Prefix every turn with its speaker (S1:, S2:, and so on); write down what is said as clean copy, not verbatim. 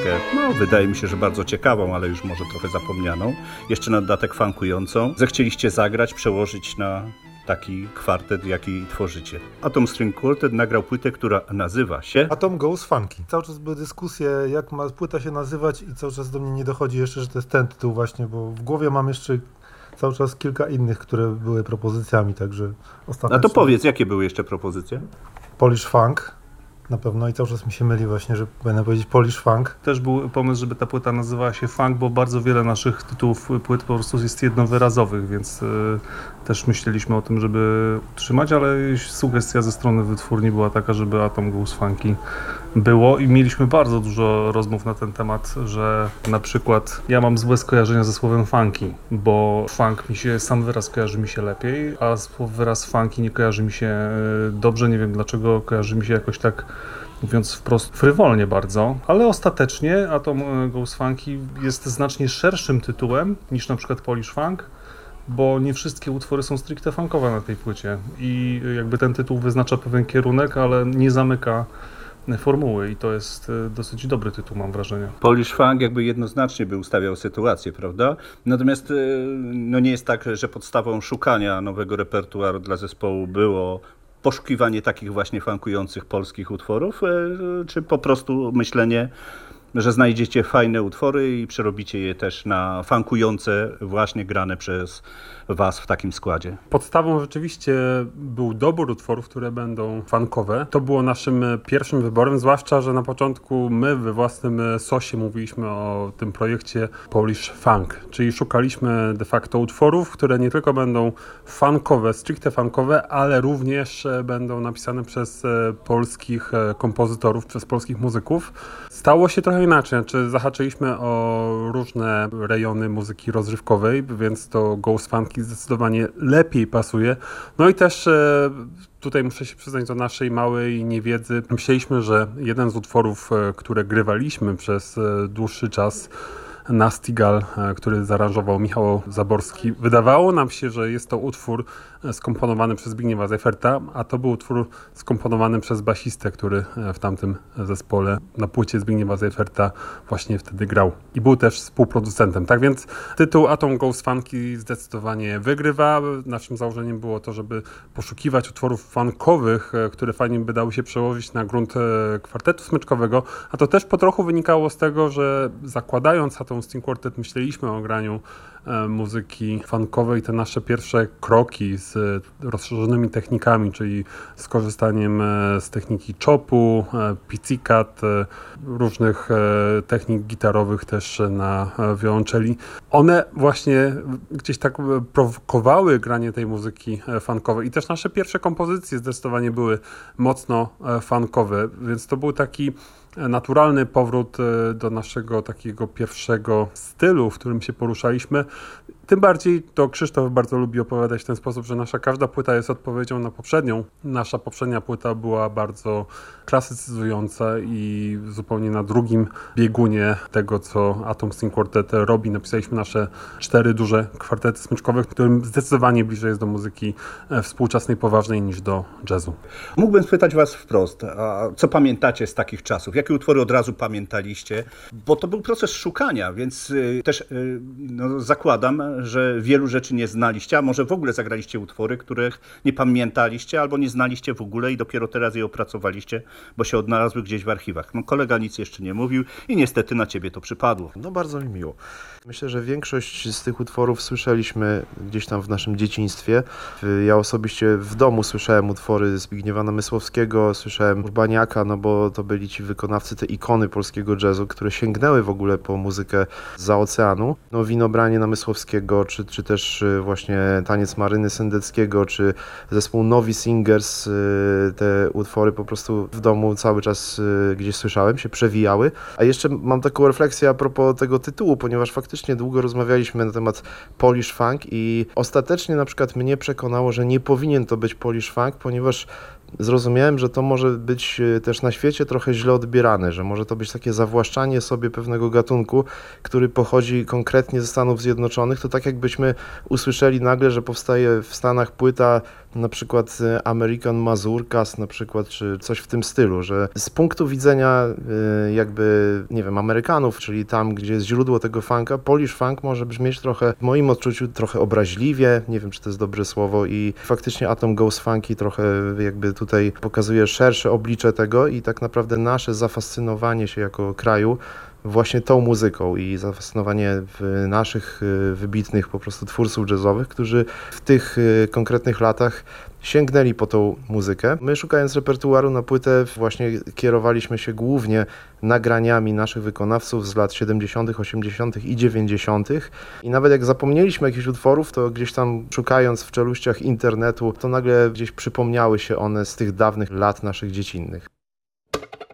S1: płytę, wydaje mi się, że bardzo ciekawą, ale już może trochę zapomnianą, jeszcze na dodatek funkującą, zechcieliście zagrać, przełożyć na taki kwartet, jaki tworzycie. Atom String Quartet nagrał płytę, która nazywa się
S2: Atom Goes Funky. Cały czas były dyskusje, jak ma płyta się nazywać i cały czas do mnie nie dochodzi jeszcze, że to jest ten tytuł właśnie, bo w głowie mam jeszcze cały czas kilka innych, które były propozycjami, także ostatecznie...
S1: A to powiedz, jakie były jeszcze propozycje?
S2: Polish Funk na pewno i cały czas mi się myli właśnie, że będę powiedzieć Polish Funk.
S3: Też był pomysł, żeby ta płyta nazywała się Funk, bo bardzo wiele naszych tytułów płyt po prostu jest jednowyrazowych, więc też myśleliśmy o tym, żeby utrzymać, ale sugestia ze strony wytwórni była taka, żeby Atom Goes Funky było i mieliśmy bardzo dużo rozmów na ten temat, że na przykład ja mam złe skojarzenia ze słowem funky, bo funk sam wyraz kojarzy mi się lepiej, a wyraz funky nie kojarzy mi się dobrze, nie wiem dlaczego, kojarzy mi się jakoś tak, mówiąc wprost, frywolnie bardzo, ale ostatecznie Atom Goes Funky jest znacznie szerszym tytułem niż na przykład Polish Funk, bo nie wszystkie utwory są stricte funkowe na tej płycie i jakby ten tytuł wyznacza pewien kierunek, ale nie zamyka formuły i to jest dosyć dobry tytuł, mam wrażenie.
S1: Polish Funk jakby jednoznacznie by ustawiał sytuację, prawda? Natomiast nie jest tak, że podstawą szukania nowego repertuaru dla zespołu było poszukiwanie takich właśnie funkujących polskich utworów, czy po prostu myślenie, że znajdziecie fajne utwory i przerobicie je też na funkujące, właśnie grane przez was w takim składzie?
S4: Podstawą rzeczywiście był dobór utworów, które będą funkowe. To było naszym pierwszym wyborem, zwłaszcza, że na początku my we własnym sosie mówiliśmy o tym projekcie Polish Funk, czyli szukaliśmy de facto utworów, które nie tylko będą funkowe, stricte funkowe, ale również będą napisane przez polskich kompozytorów, przez polskich muzyków. Stało się trochę inaczej, znaczy zahaczyliśmy o różne rejony muzyki rozrywkowej, więc to Goes Funky zdecydowanie lepiej pasuje. No i też tutaj muszę się przyznać do naszej małej niewiedzy. Myśleliśmy, że jeden z utworów, które grywaliśmy przez dłuższy czas, Nastigal, który zaaranżował Michał Zaborski. Wydawało nam się, że jest to utwór skomponowany przez Zbigniewa Seiferta, a to był utwór skomponowany przez basistę, który w tamtym zespole na płycie Zbigniewa Seiferta właśnie wtedy grał. I był też współproducentem. Tak więc tytuł Atom Goes Funky zdecydowanie wygrywa. Naszym założeniem było to, żeby poszukiwać utworów funkowych, które fajnie by dały się przełożyć na grunt kwartetu smyczkowego, a to też po trochu wynikało z tego, że zakładając Atom String Quartet myśleliśmy o graniu muzyki funkowej. Te nasze pierwsze kroki z rozszerzonymi technikami, czyli z korzystaniem z techniki chopu, pizzicat, różnych technik gitarowych też na wiolonczeli. One właśnie gdzieś tak prowokowały granie tej muzyki funkowej i też nasze pierwsze kompozycje zdecydowanie były mocno funkowe, więc to był taki naturalny powrót do naszego takiego pierwszego stylu, w którym się poruszaliśmy. Tym bardziej to Krzysztof bardzo lubi opowiadać w ten sposób, że nasza każda płyta jest odpowiedzią na poprzednią. Nasza poprzednia płyta była bardzo klasycyzująca i zupełnie na drugim biegunie tego, co Atom String Quartet robi. Napisaliśmy nasze 4 duże kwartety smyczkowe, którym zdecydowanie bliżej jest do muzyki współczesnej, poważnej niż do jazzu.
S1: Mógłbym spytać was wprost, a co pamiętacie z takich czasów? Jakie utwory od razu pamiętaliście? Bo to był proces szukania, więc też zakładam, że wielu rzeczy nie znaliście, a może w ogóle zagraliście utwory, których nie pamiętaliście albo nie znaliście w ogóle i dopiero teraz je opracowaliście, bo się odnalazły gdzieś w archiwach. Kolega nic jeszcze nie mówił i niestety na ciebie to przypadło.
S5: Bardzo mi miło. Myślę, że większość z tych utworów słyszeliśmy gdzieś tam w naszym dzieciństwie. Ja osobiście w domu słyszałem utwory Zbigniewa Namysłowskiego, słyszałem Urbaniaka, bo to byli ci wykonawcy, te ikony polskiego jazzu, które sięgnęły w ogóle po muzykę zza oceanu. Winobranie Namysłowskiego, czy też właśnie Taniec Maryny Sendeckiego, czy zespół Novi Singers. Te utwory po prostu w domu cały czas gdzieś słyszałem, się przewijały. A jeszcze mam taką refleksję a propos tego tytułu, ponieważ faktycznie długo rozmawialiśmy na temat Polish Funk i ostatecznie na przykład mnie przekonało, że nie powinien to być Polish Funk, ponieważ zrozumiałem, że to może być też na świecie trochę źle odbierane, że może to być takie zawłaszczanie sobie pewnego gatunku, który pochodzi konkretnie ze Stanów Zjednoczonych. To tak jakbyśmy usłyszeli nagle, że powstaje w Stanach płyta na przykład American Mazurkas na przykład, czy coś w tym stylu, że z punktu widzenia jakby, nie wiem, Amerykanów, czyli tam, gdzie jest źródło tego funka, Polish funk może brzmieć trochę, w moim odczuciu, trochę obraźliwie, nie wiem, czy to jest dobre słowo i faktycznie Atom Goes Funky trochę jakby tutaj pokazuje szersze oblicze tego i tak naprawdę nasze zafascynowanie się jako kraju właśnie tą muzyką i zafascynowanie naszych wybitnych po prostu twórców jazzowych, którzy w tych konkretnych latach sięgnęli po tą muzykę. My szukając repertuaru na płytę właśnie kierowaliśmy się głównie nagraniami naszych wykonawców z lat 70., 80. i 90. I nawet jak zapomnieliśmy jakichś utworów, to gdzieś tam szukając w czeluściach internetu, to nagle gdzieś przypomniały się one z tych dawnych lat naszych dziecinnych.